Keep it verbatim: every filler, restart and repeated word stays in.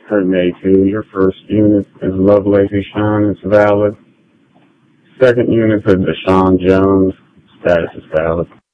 Curtain A two, your first unit is Love Lacy Sean, it's valid. Second unit for Deshaun Jones, status is valid.